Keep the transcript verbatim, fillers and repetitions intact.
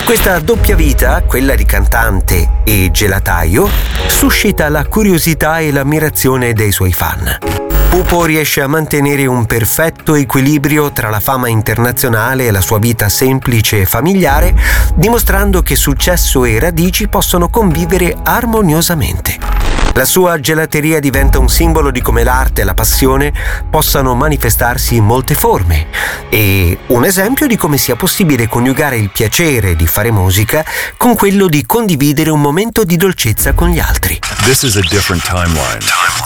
Questa doppia vita, quella di cantante e gelataio, suscita la curiosità e l'ammirazione dei suoi fan. Pupo riesce a mantenere un perfetto equilibrio tra la fama internazionale e la sua vita semplice e familiare, dimostrando che successo e radici possono convivere armoniosamente. La sua gelateria diventa un simbolo di come l'arte e la passione possano manifestarsi in molte forme e un esempio di come sia possibile coniugare il piacere di fare musica con quello di condividere un momento di dolcezza con gli altri. This is a different timeline.